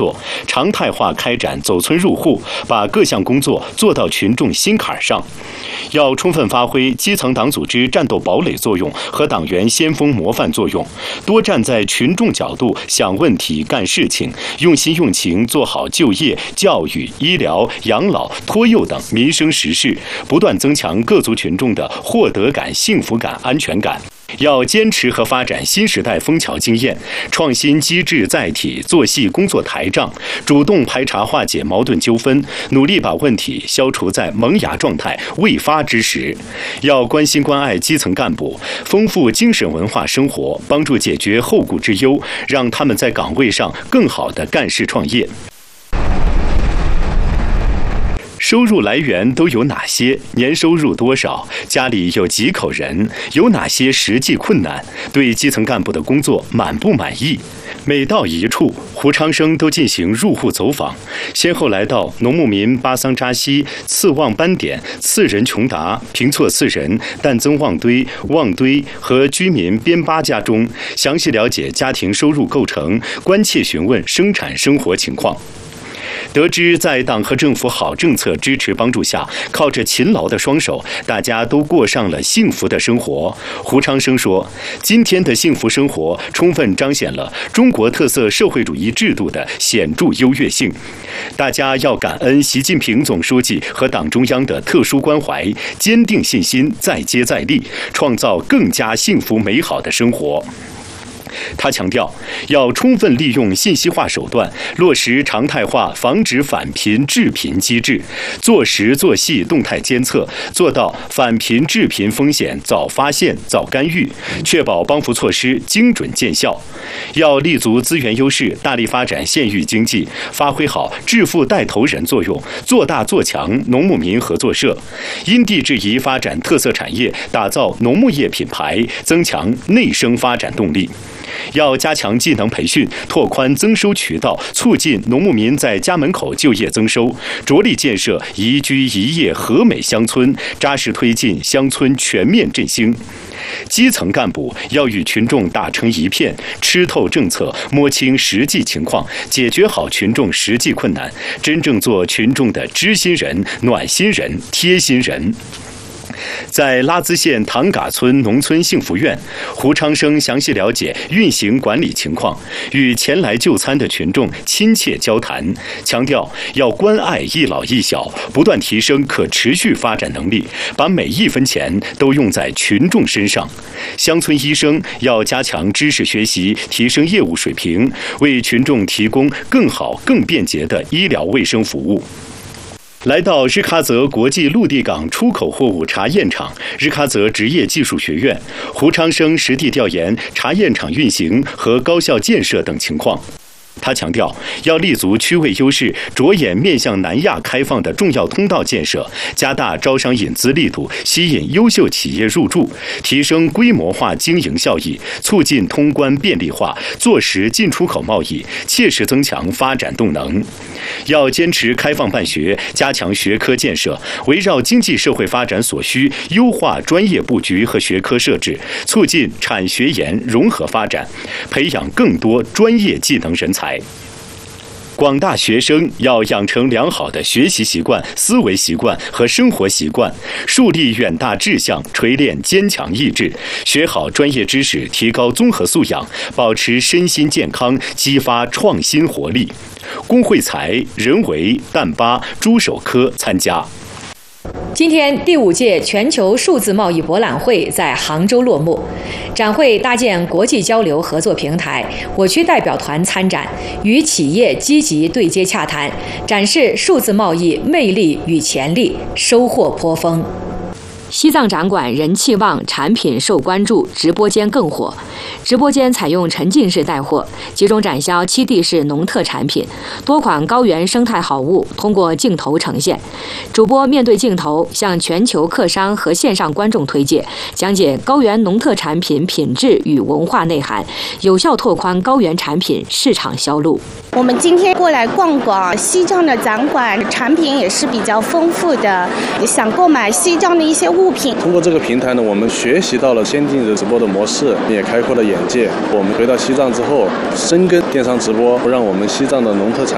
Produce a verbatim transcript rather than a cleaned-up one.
作，常态化开展走村入户，把各项工作做到群众心坎上。要充分发挥基层党组织战斗堡垒作用和党员先锋模范作用，多站在群众角度想问题、干事情，用心用情做好就业、教育、医疗、养老、托幼等民生实事，不断增强各族群众的获得感、幸福感、安全感。要坚持和发展新时代枫桥经验，创新机制载体，做细工作台账，主动排查化解矛盾纠纷，努力把问题消除在萌芽状态、未发之时。要关心关爱基层干部，丰富精神文化生活，帮助解决后顾之忧，让他们在岗位上更好地干事创业。收入来源都有哪些？年收入多少？家里有几口人？有哪些实际困难？对基层干部的工作满不满意？每到一处，胡昌生都进行入户走访，先后来到农牧民巴桑扎西、次旺斑点、次仁琼达、平措次仁、旦增旺堆、旺堆和居民边巴家中，详细了解家庭收入构成，关切询问生产生活情况。得知在党和政府好政策支持帮助下，靠着勤劳的双手，大家都过上了幸福的生活。胡昌生说，今天的幸福生活充分彰显了中国特色社会主义制度的显著优越性。大家要感恩习近平总书记和党中央的特殊关怀，坚定信心，再接再厉，创造更加幸福美好的生活。他强调，要充分利用信息化手段，落实常态化防止返贫致贫机制，做实做细动态监测，做到返贫致贫风险早发现、早干预，确保帮扶措施精准见效。要立足资源优势，大力发展县域经济，发挥好致富带头人作用，做大做强农牧民合作社，因地制宜发展特色产业，打造农牧业品牌，增强内生发展动力。要加强技能培训，拓宽增收渠道，促进农牧民在家门口就业增收，着力建设宜居宜业和美乡村，扎实推进乡村全面振兴。基层干部要与群众打成一片，吃透政策，摸清实际情况，解决好群众实际困难，真正做群众的知心人、暖心人、贴心人。在拉孜县唐嘎村农村幸福院，胡昌生详细了解运行管理情况，与前来就餐的群众亲切交谈，强调要关爱一老一小，不断提升可持续发展能力，把每一分钱都用在群众身上。乡村医生要加强知识学习，提升业务水平，为群众提供更好、更便捷的医疗卫生服务。来到日喀则国际陆地港出口货物查验场、日喀则职业技术学院，胡昌生实地调研查验场运行和高校建设等情况。他强调，要立足区位优势，着眼面向南亚开放的重要通道建设，加大招商引资力度，吸引优秀企业入驻，提升规模化经营效益，促进通关便利化，做实进出口贸易，切实增强发展动能。要坚持开放办学，加强学科建设，围绕经济社会发展所需，优化专业布局和学科设置，促进产学研融合发展，培养更多专业技能人才。广大学生要养成良好的学习习惯、思维习惯和生活习惯，树立远大志向，锤炼坚强意志，学好专业知识，提高综合素养，保持身心健康，激发创新活力。龚慧才、任维、旦巴、朱守科参加。 今天第五届全球数字贸易博览会在杭州落幕，展会搭建国际交流合作平台，我区代表团参展，与企业积极对接洽谈，展示数字贸易魅力与潜力，收获颇丰。西藏展馆人气旺，产品受关注，直播间更火。直播间采用沉浸式带货，集中展销七地市农特产品，多款高原生态好物通过镜头呈现。主播面对镜头，向全球客商和线上观众推介，讲解高原农特产品品质与文化内涵，有效拓宽高原产品市场销路。 我们今天过来逛逛西藏的展馆，产品也是比较丰富的，想购买西藏的一些物品。 通过这个平台呢，我们学习到了先进的直播的模式，也开阔了眼界。我们回到西藏之后，深耕电商直播，让我们西藏的农特产